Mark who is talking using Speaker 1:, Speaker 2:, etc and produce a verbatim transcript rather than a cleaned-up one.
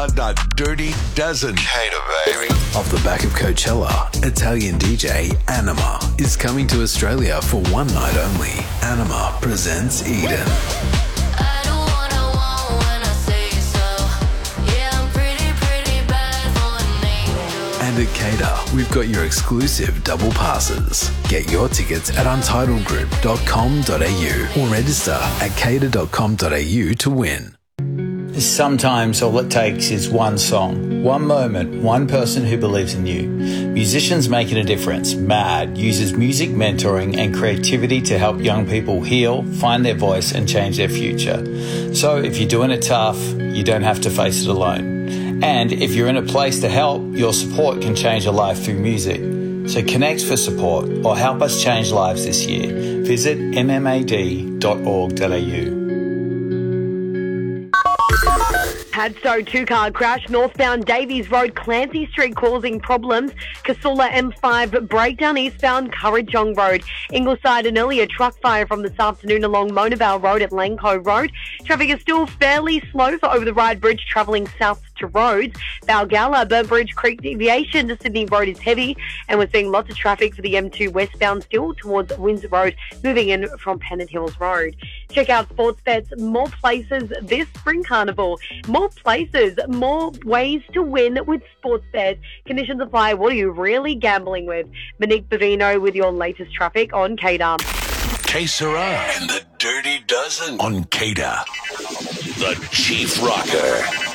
Speaker 1: are the Dirty Dozen.
Speaker 2: Cater, baby.
Speaker 3: Off the back of Coachella, Italian D J Anima is coming to Australia for one night only. Anima presents Eden. And at Cater, we've got your exclusive double passes. Get your tickets at untitled group dot com dot a u or register at cater dot com dot a u to win.
Speaker 4: Sometimes all it takes is one song, one moment, one person who believes in you. Musicians Making a Difference, MAD, uses music mentoring and creativity to help young people heal, find their voice and change their future. So if you're doing it tough, you don't have to face it alone. And if you're in a place to help, your support can change a life through music. So connect for support or help us change lives this year. Visit m m a d dot org dot a u.
Speaker 5: Padstow two-car crash, northbound Davies Road, Clancy Street causing problems. Casula M five breakdown, eastbound Currajong Road. Ingleside, an earlier truck fire from this afternoon along Monavale Road at Langco Road. Traffic is still fairly slow for over the Ryde Bridge travelling south to Rhodes. Balgala, Burnt Bridge Creek deviation to Sydney Road is heavy, and we're seeing lots of traffic for the M two westbound still towards Windsor Road, moving in from Pennant Hills Road. Check out Sports Bet's more places this spring carnival. More places, more ways to win with Sports Bet. Conditions apply. What are you really gambling with? Monique Bavino with your latest traffic on Cater.
Speaker 1: Que Sera and the Dirty Dozen on Cater. The Chief Rocker.